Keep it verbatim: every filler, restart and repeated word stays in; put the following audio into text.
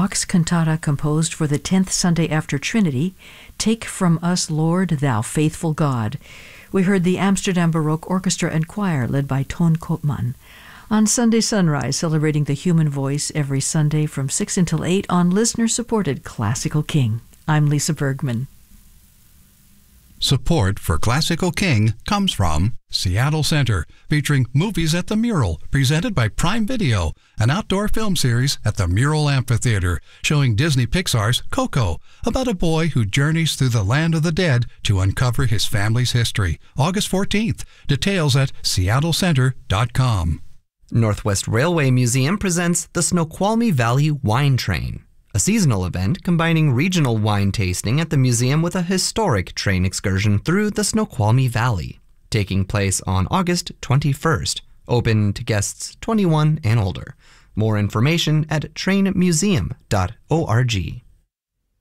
Bach's cantata composed for the tenth Sunday after Trinity, Take from Us, Lord, Thou Faithful God. We heard the Amsterdam Baroque Orchestra and Choir led by Toon Koopman. On Sunday Sunrise, celebrating the human voice every Sunday from six until eight on listener-supported Classical King. I'm Lisa Bergman. Support for Classical King comes from Seattle Center, featuring Movies at the Mural, presented by Prime Video, an outdoor film series at the Mural Amphitheater, showing Disney Pixar's Coco, about a boy who journeys through the land of the dead to uncover his family's history. August fourteenth. Details at seattle center dot com. Northwest Railway Museum presents the Snoqualmie Valley Wine Train, a seasonal event combining regional wine tasting at the museum with a historic train excursion through the Snoqualmie Valley, taking place on August twenty-first, open to guests twenty-one and older. More information at train museum dot org.